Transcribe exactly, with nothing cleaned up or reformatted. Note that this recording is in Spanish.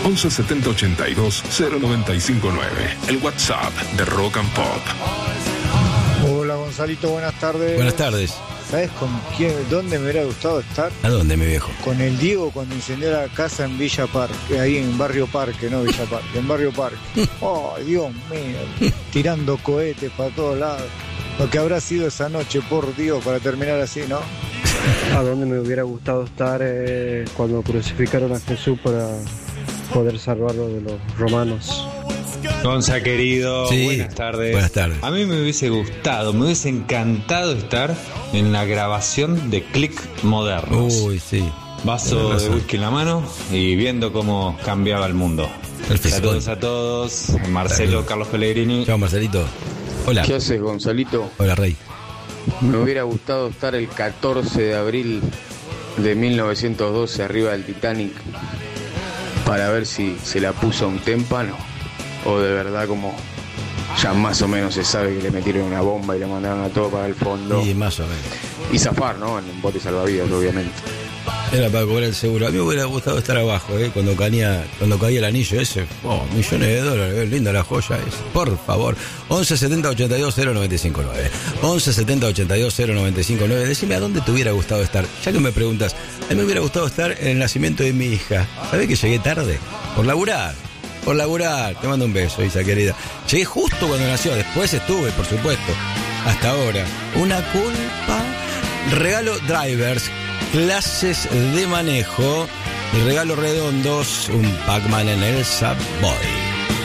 once setenta ochenta y dos cero noventa y cinco nueve. El WhatsApp de Rock and Pop. Hola Gonzalito, buenas tardes. Buenas tardes. ¿Sabes con quién, dónde me hubiera gustado estar? ¿A dónde, mi viejo? Con el Diego cuando incendió la casa en Villa Parque, ahí en Barrio Parque, no Villa Parque, en Barrio Parque. Oh, Dios mío, tirando cohetes para todos lados. Lo que habrá sido esa noche, por Dios, para terminar así, ¿no? A dónde me hubiera gustado estar eh, cuando crucificaron a Jesús para poder salvarlo de los romanos. Gonza, querido, Sí, buenas tardes. buenas tardes. A mí me hubiese gustado, me hubiese encantado estar en la grabación de Click Modernos. Uy, sí. Vaso de whisky en la mano y viendo cómo cambiaba el mundo. El fiscal. Saludos a todos. Marcelo, Saludos. Carlos Pellegrini. Chao, Marcelito. Hola. ¿Qué haces, Gonzalito? Hola, Rey. Me hubiera gustado estar el catorce de abril de mil novecientos doce arriba del Titanic para ver si se la puso a un témpano o de verdad como ya más o menos se sabe que le metieron una bomba y le mandaron a todo para el fondo. Sí, más o menos. Y zafar, ¿no? En un bote salvavidas, obviamente. Era para cobrar el seguro. A mí me hubiera gustado estar abajo, ¿eh? Cuando caía, cuando caía el anillo ese. Oh, millones de dólares. ¿eh? Linda la joya esa. Por favor. once setenta ochenta y dos cero noventa y cinco nueve. once setenta ochenta y dos cero noventa y cinco nueve. Decime a dónde te hubiera gustado estar. Ya que me preguntas, a mí me hubiera gustado estar en el nacimiento de mi hija. ¿Sabés que llegué tarde? Por laburar. Por laburar. Te mando un beso, Isa querida. Llegué justo cuando nació. Después estuve, por supuesto. Hasta ahora. Una culpa. Regalo drivers. Clases de manejo y regalos redondos, un Pac-Man en el Subway.